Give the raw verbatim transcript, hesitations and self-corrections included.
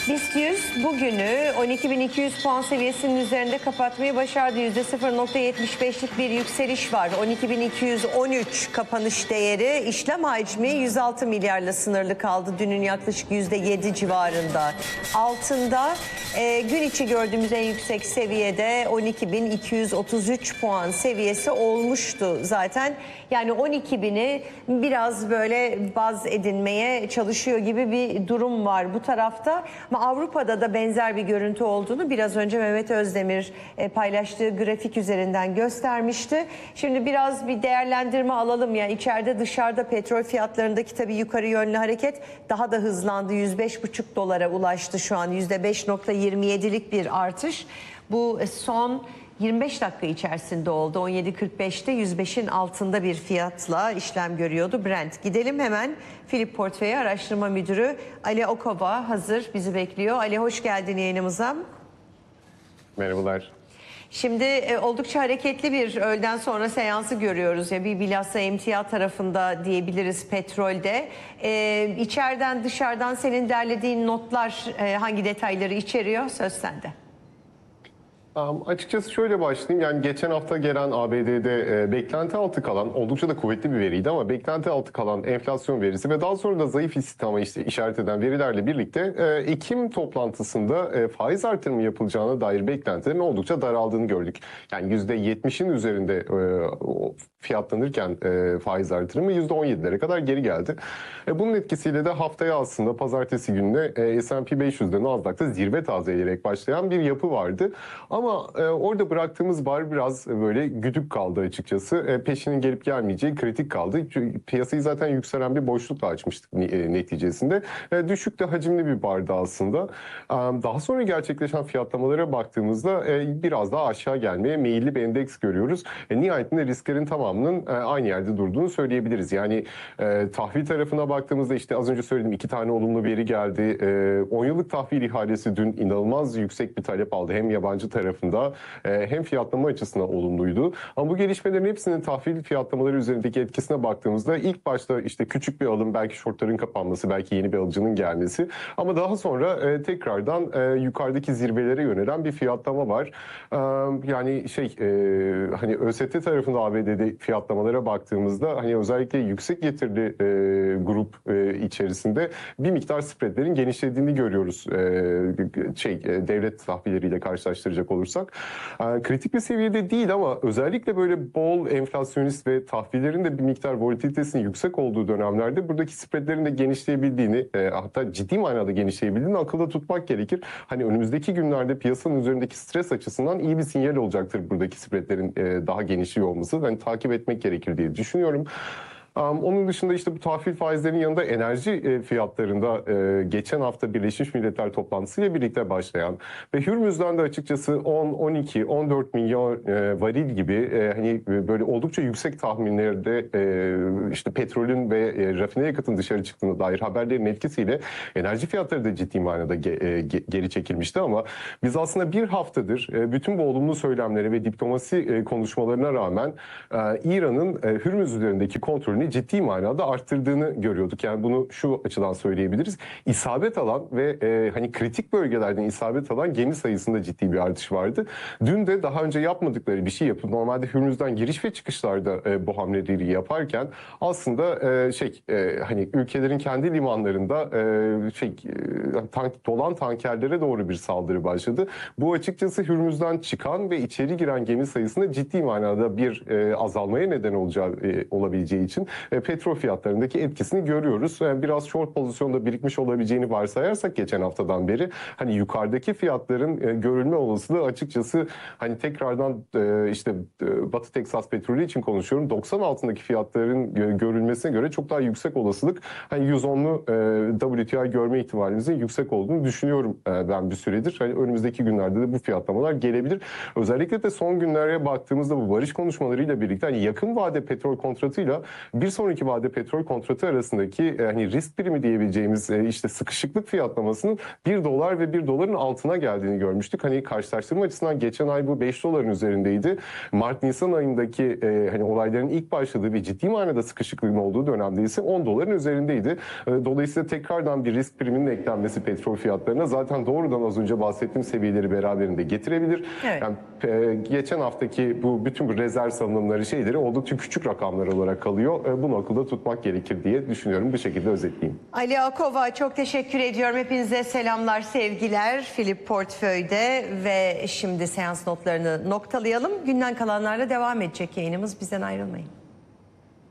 BIST yüz bugünü on iki bin iki yüz puan seviyesinin üzerinde kapatmayı başardı. yüzde sıfır nokta yetmiş beşlik bir yükseliş var. on iki bin iki yüz on üç kapanış değeri, işlem hacmi yüz altı milyarla sınırlı kaldı. Dünün yaklaşık yüzde yedi civarında altında. E, gün içi gördüğümüz en yüksek seviyede on iki bin iki yüz otuz üç puan seviyesi olmuştu zaten. Yani on iki bini biraz böyle baz edinmeye çalışıyor gibi bir durum var bu tarafta. Ama Avrupa'da da benzer bir görüntü olduğunu biraz önce Mehmet Özdemir paylaştığı grafik üzerinden göstermişti. Şimdi biraz bir değerlendirme alalım ya, içeride dışarıda petrol fiyatlarındaki tabii yukarı yönlü hareket daha da hızlandı. yüz beş buçuk dolara ulaştı şu an, yüzde beş nokta yirmi yedilik bir artış. Bu son yirmi beş dakika içerisinde oldu. on yedi kırk beşte yüz beşin altında bir fiyatla işlem görüyordu Brent. Gidelim hemen Philip Portföy Araştırma Müdürü Ali Okova hazır, bizi bekliyor. Ali, hoş geldin yayınımıza. Merhabalar. Şimdi e, oldukça hareketli bir öğleden sonra seansı görüyoruz. Ya bir bilhassa emtia tarafında diyebiliriz petrolde. E, içeriden dışarıdan senin derlediğin notlar e, hangi detayları içeriyor? Söz sende. Um, açıkçası şöyle başlayayım. Yani geçen hafta gelen A B D'de e, beklenti altı kalan, oldukça da kuvvetli bir veriydi ama beklenti altı kalan enflasyon verisi ve daha sonra da zayıf istihdamı işte işaret eden verilerle birlikte e, Ekim toplantısında e, faiz artırımı yapılacağına dair beklentilerin oldukça daraldığını gördük. Yani yüzde yetmişin üzerinde e, fiyatlanırken e, faiz artırımı yüzde on yedilere kadar geri geldi. E, bunun etkisiyle de haftaya aslında pazartesi gününe e, S and P beş yüzde Nasdaq'ta zirve tazeleyerek başlayan bir yapı vardı. Ama Ama e, orada bıraktığımız bar biraz e, böyle güdük kaldı açıkçası. E, peşinin gelip gelmeyeceği kritik kaldı. Çünkü piyasayı zaten yükselen bir boşlukla açmıştık e, neticesinde. E, düşük de hacimli bir bardı aslında. E, daha sonra gerçekleşen fiyatlamalara baktığımızda e, biraz daha aşağı gelmeye meyilli bir endeks görüyoruz. E, nihayetinde risklerin tamamının e, aynı yerde durduğunu söyleyebiliriz. Yani e, tahvil tarafına baktığımızda işte az önce söylediğim iki tane olumlu veri geldi. E, on yıllık tahvil ihalesi dün inanılmaz yüksek bir talep aldı. Hem yabancı tarafında hem fiyatlama açısından olumluydu. Ama bu gelişmelerin hepsinin tahvil fiyatlamaları üzerindeki etkisine baktığımızda ilk başta işte küçük bir alım, belki shortların kapanması, belki yeni bir alıcının gelmesi, ama daha sonra tekrardan yukarıdaki zirvelere yönelen bir fiyatlama var. Yani şey hani ÖST tarafında A B D'de fiyatlamalara baktığımızda hani özellikle yüksek getirili grup içerisinde bir miktar spreadlerin genişlediğini görüyoruz. Şey devlet tahvilleriyle karşılaştıracak olursak. Kritik bir seviyede değil ama özellikle böyle bol enflasyonist ve tahvillerin de bir miktar volatilitesinin yüksek olduğu dönemlerde buradaki spreadlerin de genişleyebildiğini, hatta ciddi manada genişleyebildiğini akılda tutmak gerekir. Hani önümüzdeki günlerde piyasanın üzerindeki stres açısından iyi bir sinyal olacaktır buradaki spreadlerin daha genişliyor olması. Hani takip etmek gerekir diye düşünüyorum. Onun dışında işte bu tahvil faizlerinin yanında enerji fiyatlarında geçen hafta Birleşmiş Milletler toplantısıyla birlikte başlayan ve Hürmüz'den de açıkçası on, on iki, on dört milyon varil gibi hani böyle oldukça yüksek tahminlerde işte petrolün ve rafine yakıtın dışarı çıktığına dair haberlerin etkisiyle enerji fiyatları da ciddi manada geri çekilmişti ama biz aslında bir haftadır bütün bu olumlu söylemlere ve diplomasi konuşmalarına rağmen İran'ın Hürmüz üzerindeki kontrolünü ciddi manada arttırdığını görüyorduk. Yani bunu şu açıdan söyleyebiliriz. İsabet alan ve e, hani kritik bölgelerden isabet alan gemi sayısında ciddi bir artış vardı. Dün de daha önce yapmadıkları bir şey yapıp normalde Hürmüz'den giriş ve çıkışlarda e, bu hamleleri yaparken aslında e, şey e, hani ülkelerin kendi limanlarında e, şey e, tank, dolan tankerlere doğru bir saldırı başladı. Bu açıkçası Hürmüz'den çıkan ve içeri giren gemi sayısında ciddi manada bir e, azalmaya neden olacağı e, olabileceği için E, petrol fiyatlarındaki etkisini görüyoruz. Yani biraz short pozisyonda birikmiş olabileceğini varsayarsak geçen haftadan beri hani yukarıdaki fiyatların e, görülme olasılığı açıkçası hani tekrardan e, işte e, Batı Teksas petrolü için konuşuyorum. doksan altındaki fiyatların e, görülmesine göre çok daha yüksek olasılık. Hani yüz onlu e, W T I görme ihtimalimizin yüksek olduğunu düşünüyorum e, ben bir süredir. Hani önümüzdeki günlerde de bu fiyatlamalar gelebilir. Özellikle de son günlere baktığımızda bu barış konuşmalarıyla birlikte hani yakın vade petrol kontratıyla bir bir sonraki vade petrol kontratı arasındaki e, hani risk primi diyebileceğimiz e, işte sıkışıklık fiyatlamasının bir dolar ve bir doların altına geldiğini görmüştük. Hani karşılaştırma açısından geçen ay bu beş doların üzerindeydi. Mart-Nisan ayındaki e, hani olayların ilk başladığı ve ciddi manada sıkışıklığın olduğu dönemde ise on doların üzerindeydi. E, dolayısıyla tekrardan bir risk priminin eklenmesi petrol fiyatlarına zaten doğrudan az önce bahsettiğim seviyeleri beraberinde getirebilir. Evet. Yani e, geçen haftaki bu bütün bu rezerv salınımları şeyleri oldukça küçük rakamlar olarak kalıyor. E, bunu akılda tutmak gerekir diye düşünüyorum. Bu şekilde özetleyeyim. Ali Akova, çok teşekkür ediyorum. Hepinize selamlar, sevgiler. Philip Portföy'de ve şimdi seans notlarını noktalayalım. Günden kalanlarla devam edecek yayınımız. Bizden ayrılmayın.